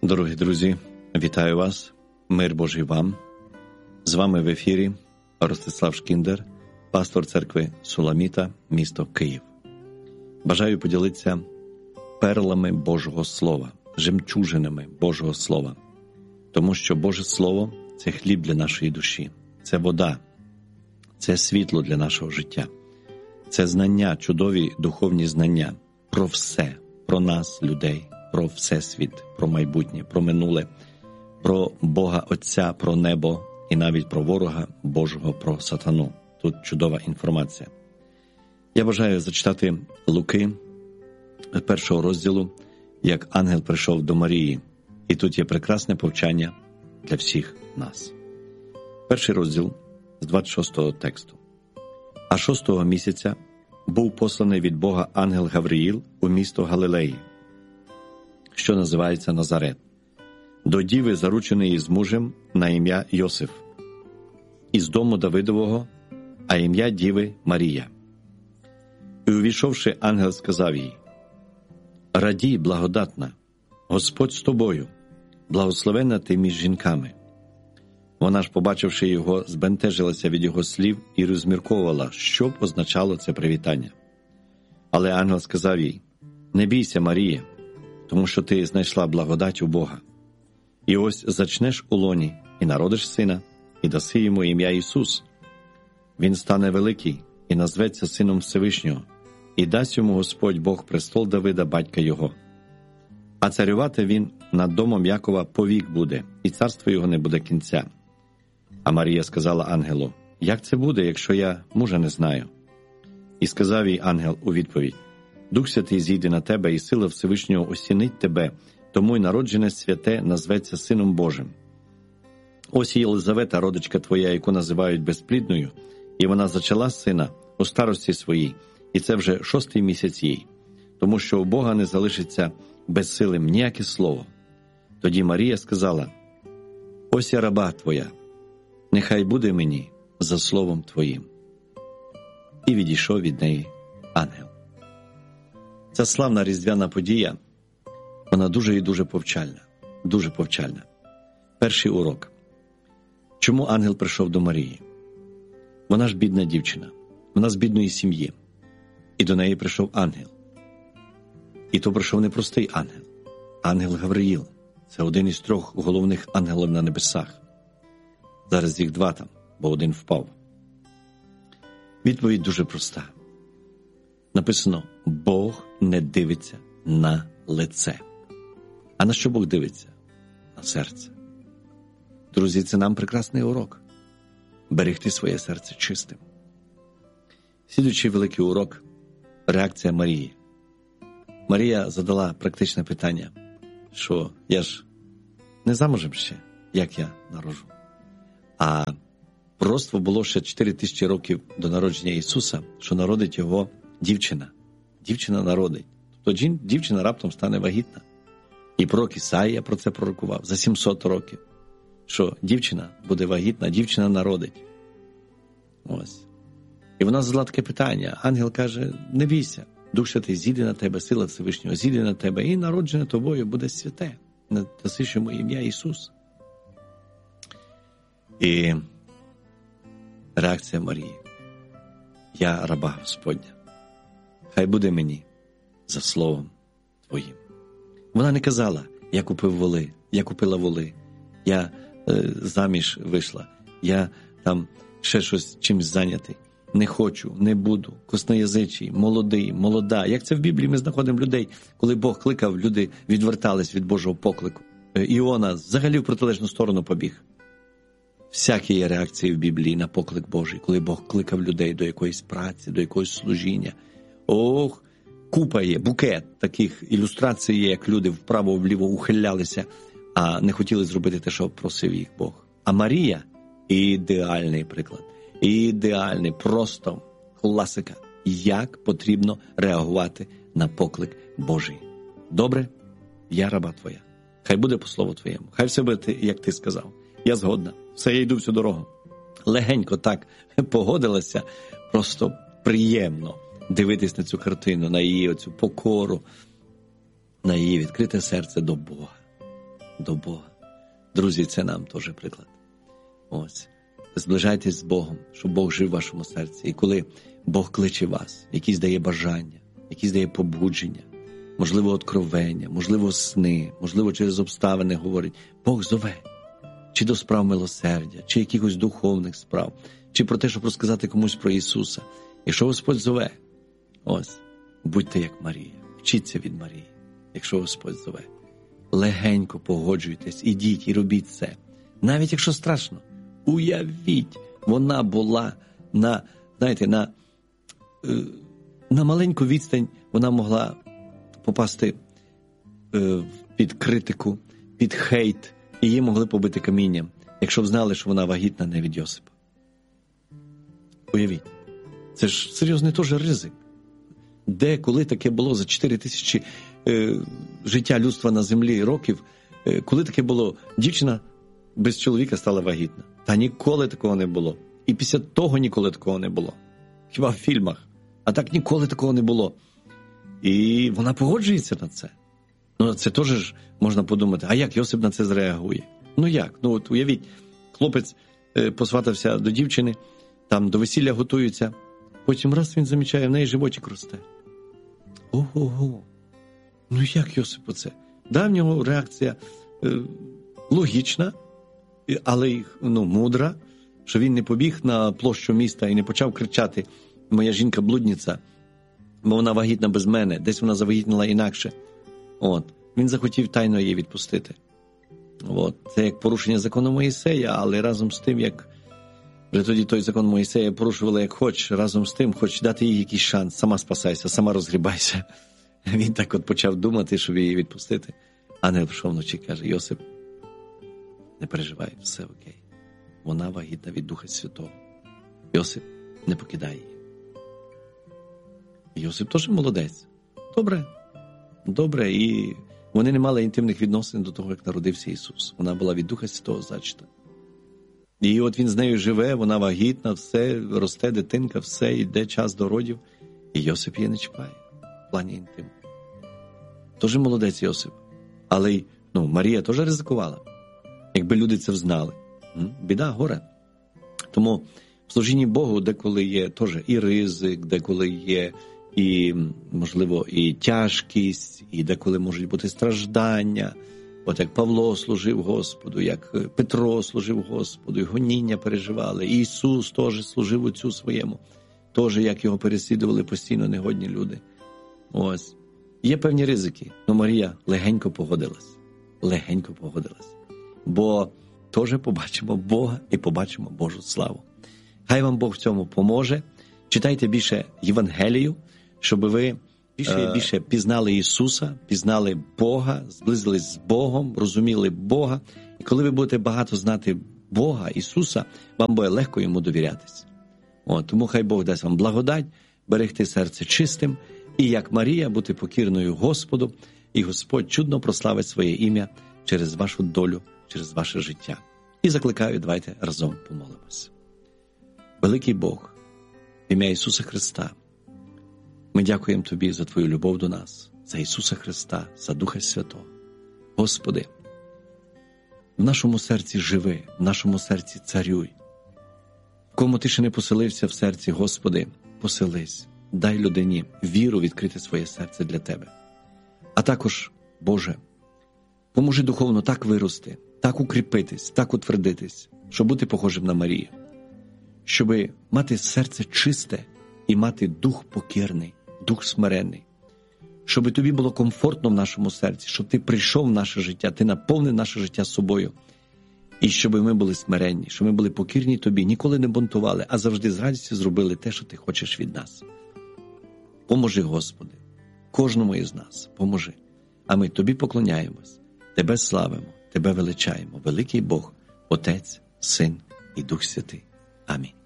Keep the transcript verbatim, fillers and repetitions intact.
Дорогі друзі, вітаю вас, мир Божий вам. З вами в ефірі Ростислав Шкіндер, пастор церкви Суламіта, місто Київ. Бажаю поділитися перлами Божого Слова, жемчужинами Божого Слова. Тому що Боже Слово – це хліб для нашої душі, це вода, це світло для нашого життя. Це знання, чудові духовні знання про все, про нас, людей, про всесвіт, про майбутнє, про минуле, про Бога Отця, про небо і навіть про ворога Божого, про сатану. Тут чудова інформація. Я бажаю зачитати Луки, першого розділу, як ангел прийшов до Марії. І тут є прекрасне повчання для всіх нас. Перший розділ з двадцять шостого тексту. А шостого місяця був посланий від Бога ангел Гавриїл у місто Галилеї, що називається Назарет, до діви, зарученої з мужем на ім'я Йосиф, із дому Давидового, а ім'я діви Марія. І увійшовши, ангел сказав їй: «Радій, благодатна, Господь з тобою, благословенна ти між жінками». Вона ж, побачивши його, збентежилася від його слів і розмірковувала, що б означало це привітання. Але ангел сказав їй: «Не бійся, Марія, тому що ти знайшла благодать у Бога. І ось зачнеш у лоні, і народиш сина, і даси йому ім'я Ісус. Він стане великий, і назветься Сином Всевишнього, і дасть йому Господь Бог престол Давида, батька його. А царювати він над домом Якова повік буде, і царство його не буде кінця». А Марія сказала ангелу: «Як це буде, якщо я мужа не знаю?» І сказав їй ангел у відповідь: «Дух Святий зійде на тебе, і сила Всевишнього осінить тебе, тому й народжене святе назветься Сином Божим. Ось і Єлизавета, родичка твоя, яку називають безплідною, і вона зачала сина у старості своїй, і це вже шостий місяць їй, тому що у Бога не залишиться безсилим ніяке слово». Тоді Марія сказала: «Ось я раба твоя, нехай буде мені за словом твоїм». І відійшов від неї ангел. Ця славна різдвяна подія, вона дуже і дуже повчальна, дуже повчальна. Перший урок. Чому ангел прийшов до Марії? Вона ж бідна дівчина, вона з бідної сім'ї, і до неї прийшов ангел. І то прийшов не простий ангел, ангел Гавриїл. Це один із трьох головних ангелів на небесах. Зараз їх два там, бо один впав. Відповідь дуже проста. Написано: Бог не дивиться на лице. А на що Бог дивиться? На серце. Друзі, це нам прекрасний урок. Берегти своє серце чистим. Слідуючий великий урок – реакція Марії. Марія задала практичне питання, що я ж не замужем ще, як я народжу. А пророцтво було ще чотири тисячі років до народження Ісуса, що народить його дівчина. Дівчина народить. Тобто дівчина раптом стане вагітна. І пророк Ісаїя про це пророкував за сімсот років, що дівчина буде вагітна, дівчина народить. Ось. І вона задала таке питання. Ангел каже: «Не бійся, Дух Святий зійде на тебе, сила Всевишнього зійде на тебе, і народжене тобою буде святе. Дасиш йому ім'я Ісус». І реакція Марії: «Я раба Господня, хай буде мені за словом твоїм». Вона не казала: «Я купив воли, я купила воли, я е, заміж вийшла, я там ще щось чимось зайнятий, не хочу, не буду, косноязичий, молодий, молода». Як це в Біблії ми знаходимо людей, коли Бог кликав, люди відвертались від Божого поклику. Іона взагалі в протилежну сторону побіг. Всякі є реакції в Біблії на поклик Божий, коли Бог кликав людей до якоїсь праці, до якогось служіння. Ох, купа є, букет таких ілюстрацій є, як люди вправо-вліво ухилялися, а не хотіли зробити те, що просив їх Бог. А Марія – ідеальний приклад. Ідеальний, просто класика. Як потрібно реагувати на поклик Божий. Добре? Я раба твоя. Хай буде по слову твоєму. Хай все буде, як ти сказав. Я згодна. Все, я йду всю дорогу. Легенько так погодилася. Просто приємно дивитись на цю картину, на її оцю покору, на її відкрите серце до Бога. до Бога. Друзі, це нам теж приклад. Ось. Зближайтесь з Богом, щоб Бог жив в вашому серці. І коли Бог кличе вас, якісь дає бажання, якісь дає побудження, можливо, откровення, можливо, сни, можливо, через обставини говорить, Бог зове. Чи до справ милосердя, чи якихось духовних справ, чи про те, щоб розказати комусь про Ісуса. Якщо Господь зове, ось, будьте як Марія, вчіться від Марії, якщо Господь зове. Легенько погоджуйтесь, ідіть і робіть це. Навіть якщо страшно, уявіть, вона була на, знаєте, на, на маленьку відстань, вона могла попасти під критику, під хейт, і її могли побити камінням, якщо б знали, що вона вагітна не від Йосипа. Уявіть, це ж серйозний теж ризик. Де, коли таке було за чотири тисячі е, життя людства на землі років, е, коли таке було, дівчина без чоловіка стала вагітна. Та ніколи такого не було. І після того ніколи такого не було. Хіба в фільмах. А так ніколи такого не було. І вона погоджується на це. Ну, це теж ж можна подумати, а як Йосип на це зреагує? Ну як? Ну от уявіть, хлопець е, посватався до дівчини, там до весілля готуються, потім раз він замічає, в неї животик росте. Ого-го. Ну як Йосип оце? Да, в нього реакція е, логічна, але ну, мудра, що він не побіг на площу міста і не почав кричати, моя жінка блудниця, бо вона вагітна без мене, десь вона завагітніла інакше. От. Він захотів тайно її відпустити. От. Це як порушення закону Моїсея, але разом з тим, як вже тоді той закон Моїсея порушували як хоч, разом з тим, хоч дати їй якийсь шанс, сама спасайся, сама розгрібайся. Він так от почав думати, щоб її відпустити. Ангел прийшов вночі і каже, Йосип, не переживай, все окей. Вона вагітна від Духа Святого. Йосип, не покидай її. Йосип теж молодець. Добре. Добре, і вони не мали інтимних відносин до того, як народився Ісус. Вона була від Духа Святого зачата. І от він з нею живе, вона вагітна, все, росте дитинка, все, йде час до родів. І Йосип її не чіпає в плані інтиму. Тож молодець Йосип. Але ну, Марія теж ризикувала. Якби люди це взнали. Біда, горе. Тому в служінні Богу деколи є теж і ризик, деколи є і, можливо, і тяжкість, і деколи можуть бути страждання. От як Павло служив Господу, як Петро служив Господу, і гоніння переживали. І Ісус теж служив Отцю своєму. Теж, як його переслідували постійно негодні люди. Ось. Є певні ризики, але Марія легенько погодилась. Легенько погодилась. Бо теж побачимо Бога і побачимо Божу славу. Хай вам Бог в цьому поможе. Читайте більше Євангелію, щоб ви більше і більше пізнали Ісуса, пізнали Бога, зблизились з Богом, розуміли Бога. І коли ви будете багато знати Бога, Ісуса, вам буде легко Йому довірятися. От, тому хай Бог дасть вам благодать, берегти серце чистим, і як Марія бути покірною Господу, і Господь чудно прославить своє ім'я через вашу долю, через ваше життя. І закликаю, давайте разом помолимось. Великий Бог, в ім'я Ісуса Христа, ми дякуємо Тобі за Твою любов до нас, за Ісуса Христа, за Духа Святого. Господи, в нашому серці живи, в нашому серці царюй. В кому Ти ще не поселився в серці, Господи, поселись. Дай людині віру відкрити своє серце для Тебе. А також, Боже, поможи духовно так вирости, так укріпитись, так утвердитись, щоб бути похожим на Марію. Щоб мати серце чисте і мати дух покірний, дух смиренний. Щоб Тобі було комфортно в нашому серці, щоб Ти прийшов в наше життя, Ти наповнив наше життя собою. І щоб ми були смиренні, щоб ми були покірні Тобі, ніколи не бунтували, а завжди з радістю зробили те, що Ти хочеш від нас. Поможи, Господи, кожному із нас, поможи. А ми Тобі поклоняємось, Тебе славимо, Тебе величаємо, великий Бог, Отець, Син і Дух Святий. Амінь.